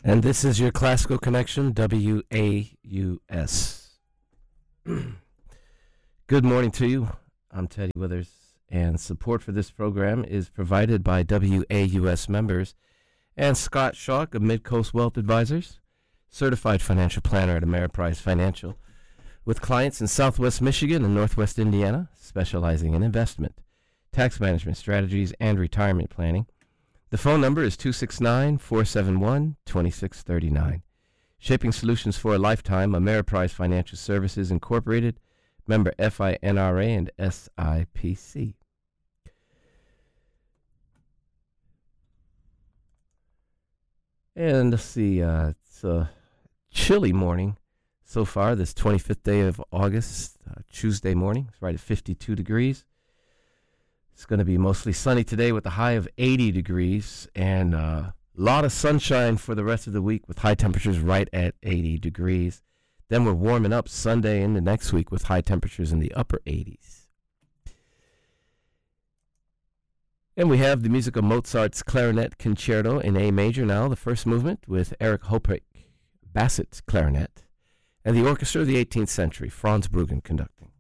And this is your Classical Connection, WAUS. Good morning to you. I'm Teddy Withers, and support for this program is provided by WAUS members and Scott Schalk of Midcoast Wealth Advisors, certified financial planner at Ameriprise Financial, with clients in Southwest Michigan and Northwest Indiana, specializing in investment, tax management strategies, and retirement planning. The phone number is 269-471-2639. Shaping solutions for a lifetime, Ameriprise Financial Services Incorporated, member FINRA and SIPC. And let's see, it's a chilly morning so far, this 25th day of August, Tuesday morning. It's right at 52 degrees. It's going to be mostly sunny today with a high of 80 degrees and a lot of sunshine for the rest of the week with high temperatures right at 80 degrees. Then we're warming up Sunday into next week with high temperatures in the upper 80s. And we have the music of Mozart's Clarinet Concerto in A major now, the first movement with Erich Hoppeck Bassett clarinet, and the orchestra of the 18th century, Franz Bruggen conducting.